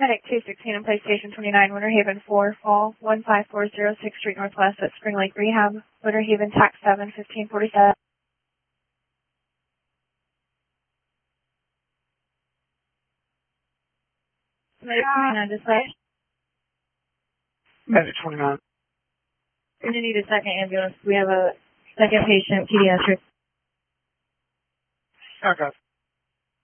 Medic 216 in PlayStation 29, Winter Haven 4, Fall 15406 Street Northwest at Spring Lake Rehab, Winter Haven TAC 7, 1547. Medic 29 display. Medic 29. We're going to need a second ambulance. We have a second patient, pediatric. Okay.